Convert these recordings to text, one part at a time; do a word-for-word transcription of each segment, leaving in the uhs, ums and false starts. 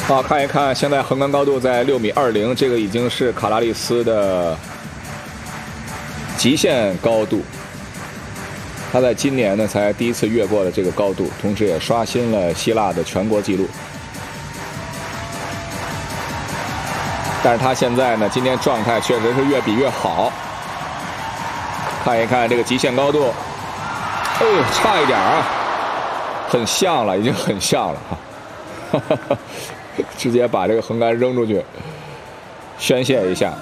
好，看一看，现在横杆高度在六米二零，这个已经是卡拉利斯的极限高度。他在今年呢才第一次越过了这个高度，同时也刷新了希腊的全国纪录。但是他现在呢，今天状态确实是越比越好。看一看这个极限高度，哎呦，差一点啊，很像了，已经很像了哈。直接把这个横杆扔出去，宣泄一下。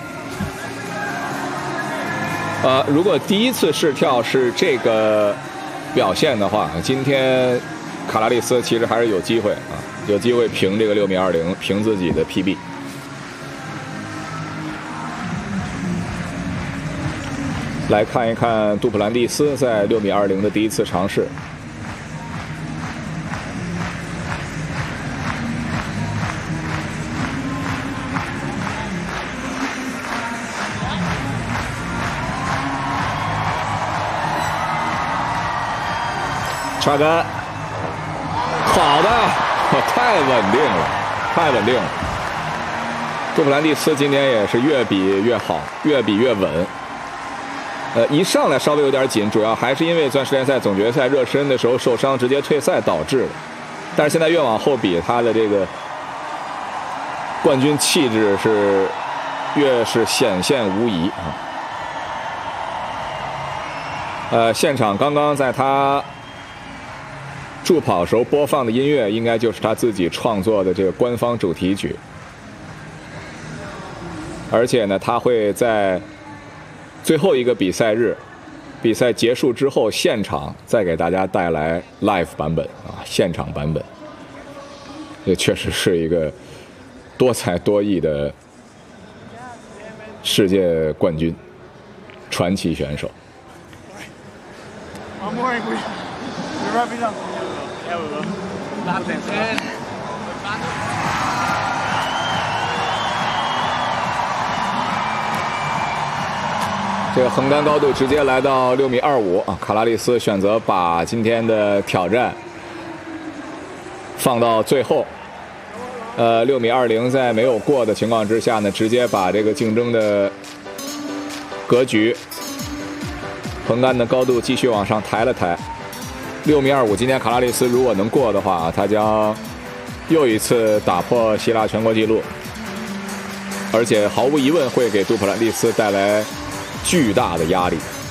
呃，如果第一次试跳是这个表现的话，今天卡拉利斯其实还是有机会啊，有机会平这个六米二零，平自己的 P B。来看一看杜普兰蒂斯在六米二零的第一次尝试。插杆，好的，太稳定了，太稳定了。杜普兰蒂斯今天也是越比越好，越比越稳。呃，一上来稍微有点紧，主要还是因为钻石联赛总决赛热身的时候受伤，直接退赛导致的。但是现在越往后比，他的这个冠军气质是越是显现无疑啊。呃，现场刚刚在他助跑时候播放的音乐，应该就是他自己创作的这个官方主题曲。而且呢，他会在最后一个比赛日，比赛结束之后，现场再给大家带来 live 版本啊，现场版本。这确实是一个多才多艺的世界冠军，传奇选手。这个横杆高度直接来到六米二五啊！卡拉利斯选择把今天的挑战放到最后。呃，六米二零在没有过的情况之下呢，直接把这个竞争的格局、横杆的高度继续往上抬了抬。六米二五，今天卡拉利斯如果能过的话，他将又一次打破希腊全国纪录，而且毫无疑问会给杜普兰蒂斯带来巨大的压力。